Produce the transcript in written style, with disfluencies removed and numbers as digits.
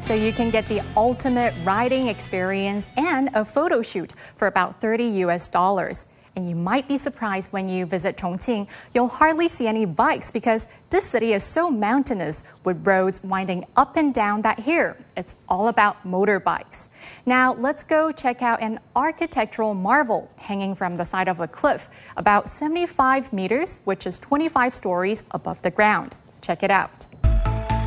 so you can get the ultimate riding experience and a photo shoot for about $30 US. And you might be surprised when you visit Chongqing, you'll hardly see any bikes because this city is so mountainous with roads winding up and down that here it's all about motorbikes. Now let's go check out an architectural marvel hanging from the side of a cliff about 75 meters, which is 25 stories above the ground. Check it out.